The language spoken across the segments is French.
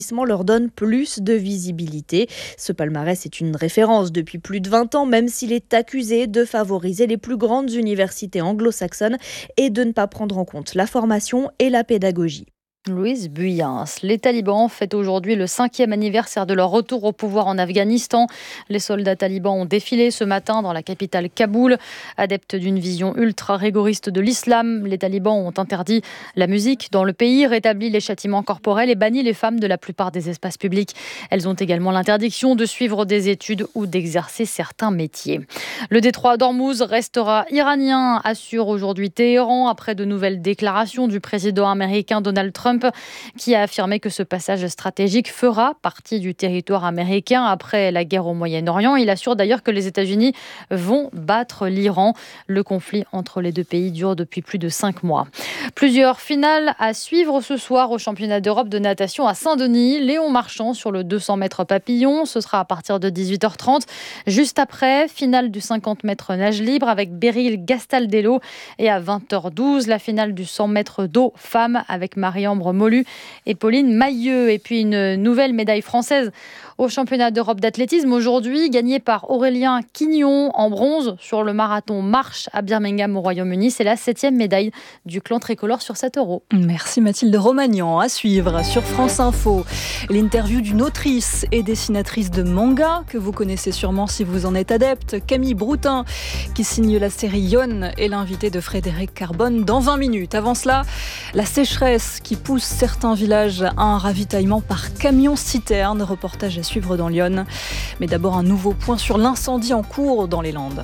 leur donne plus de visibilité. Ce palmarès est une référence depuis plus de 20 ans, même s'il est accusé de favoriser les plus grandes universités anglo-saxonnes et de ne pas prendre en compte la formation et la pédagogie. Louise Buyens. Les talibans fêtent aujourd'hui le 5e anniversaire de leur retour au pouvoir en Afghanistan. Les soldats talibans ont défilé ce matin dans la capitale Kaboul. Adeptes d'une vision ultra-rigoriste de l'islam, les talibans ont interdit la musique dans le pays, rétabli les châtiments corporels et banni les femmes de la plupart des espaces publics. Elles ont également l'interdiction de suivre des études ou d'exercer certains métiers. Le détroit d'Ormuz restera iranien, assure aujourd'hui Téhéran, après de nouvelles déclarations du président américain Donald Trump, qui a affirmé que ce passage stratégique fera partie du territoire américain après la guerre au Moyen-Orient. Il assure d'ailleurs que les États-Unis vont battre l'Iran. Le conflit entre les deux pays dure depuis plus de 5 mois. Plusieurs finales à suivre ce soir au championnat d'Europe de natation à Saint-Denis. Léon Marchand sur le 200 mètres papillon. Ce sera à partir de 18h30. Juste après, finale du 50 mètres nage libre avec Beryl Gastaldello. Et à 20h12, la finale du 100 mètres d'eau femmes avec Marie-Ambre Molu et Pauline Mailleux. Et puis une nouvelle médaille française au championnat d'Europe d'athlétisme aujourd'hui, gagnée par Aurélien Quignon en bronze sur le marathon marche à Birmingham au Royaume-Uni. C'est la 7e médaille du clan tricolore sur 7 euros. Merci Mathilde Romagnan. À suivre sur France Info, l'interview d'une autrice et dessinatrice de manga que vous connaissez sûrement si vous en êtes adepte, Camille Broutin, qui signe la série Yon, est l'invité de Frédéric Carbone dans 20 minutes. Avant cela, la sécheresse qui pousse certains villages à un ravitaillement par camion-citerne. Reportage à suivre dans l'Yonne. Mais d'abord un nouveau point sur l'incendie en cours dans les Landes.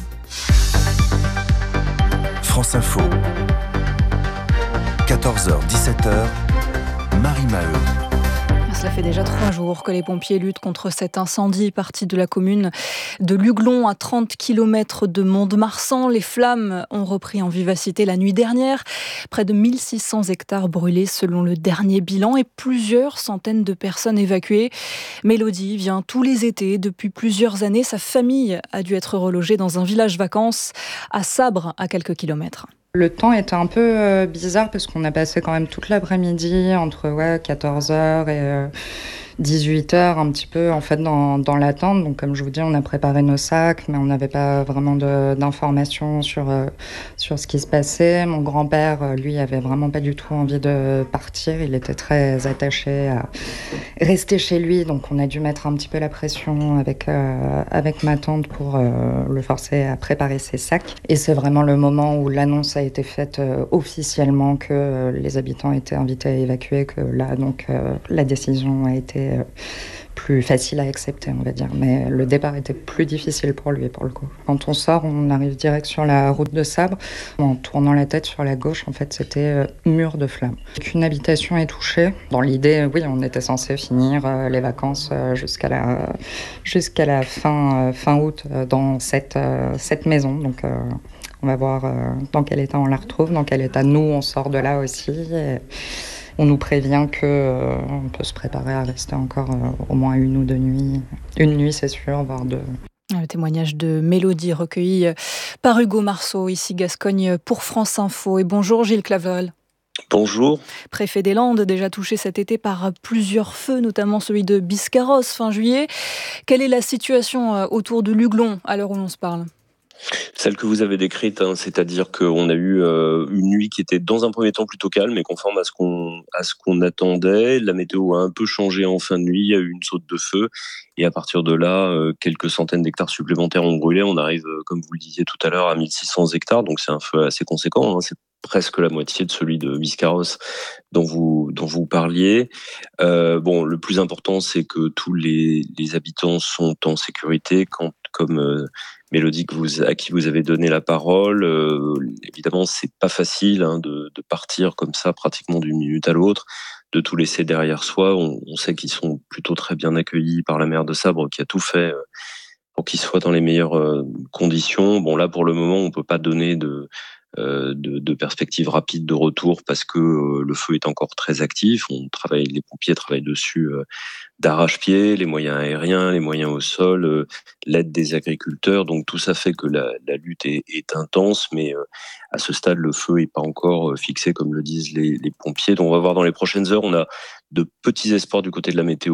France Info. 14h-17h, Marie Maheu. Cela fait déjà 3 jours que les pompiers luttent contre cet incendie parti de la commune de Luglon à 30 km de Mont-de-Marsan. Les flammes ont repris en vivacité la nuit dernière. Près de 1600 hectares brûlés selon le dernier bilan et plusieurs centaines de personnes évacuées. Mélodie vient tous les étés depuis plusieurs années. Sa famille a dû être relogée dans un village vacances à Sabre, à quelques kilomètres. Le temps était un peu bizarre parce qu'on a passé quand même toute l'après-midi entre 14h et 18h un petit peu en fait dans l'attente. Donc comme je vous dis, on a préparé nos sacs, mais on n'avait pas vraiment d'informations sur ce qui se passait. Mon grand-père, lui, avait vraiment pas du tout envie de partir. Il était très attaché à rester chez lui, donc on a dû mettre un petit peu la pression avec ma tante pour le forcer à préparer ses sacs. Et c'est vraiment le moment où l'annonce a été faite officiellement que les habitants étaient invités à évacuer, que là donc la décision a été plus facile à accepter, on va dire. Mais le départ était plus difficile pour lui, pour le coup. Quand on sort, on arrive direct sur la route de Sabre. En tournant la tête sur la gauche, en fait, c'était mur de flammes. Qu'une habitation est touchée. Dans l'idée, oui, on était censé finir les vacances jusqu'à la fin août dans cette maison. Donc, on va voir dans quel état on la retrouve, dans quel état nous, on sort de là aussi. Et on nous prévient qu'on peut se préparer à rester encore au moins 1 ou 2 nuits. 1 nuit, c'est sûr, voire 2. Le témoignage de Mélodie recueilli par Hugo Marceau, ici Gascogne pour France Info. Et bonjour Gilles Clavel. Bonjour. Préfet des Landes, déjà touché cet été par plusieurs feux, notamment celui de Biscarrosse fin juillet. Quelle est la situation autour de Luglon à l'heure où l'on se parle ? Celle que vous avez décrite, c'est-à-dire qu'on a eu une nuit qui était dans un premier temps plutôt calme et conforme à ce qu'on attendait. La météo a un peu changé en fin de nuit, il y a eu une saute de feu et à partir de là, quelques centaines d'hectares supplémentaires ont brûlé. On arrive, comme vous le disiez tout à l'heure, à 1600 hectares, donc c'est un feu assez conséquent, c'est presque la moitié de celui de Biscarrosse dont vous parliez. Le plus important, c'est que tous les habitants sont en sécurité comme Mélodie à qui vous avez donné la parole. Évidemment, c'est pas facile de partir comme ça pratiquement d'une minute à l'autre, de tout laisser derrière soi. On sait qu'ils sont plutôt très bien accueillis par la maire de Sabre qui a tout fait pour qu'ils soient dans les meilleures conditions. Bon, là, pour le moment, on peut pas donner de perspectives rapides de retour parce que le feu est encore très actif. Les pompiers travaillent dessus d'arrache-pied, les moyens aériens, les moyens au sol, l'aide des agriculteurs. Donc tout ça fait que la lutte est intense, mais à ce stade, le feu n'est pas encore fixé, comme le disent les pompiers. Donc on va voir dans les prochaines heures. On a de petits espoirs du côté de la météo.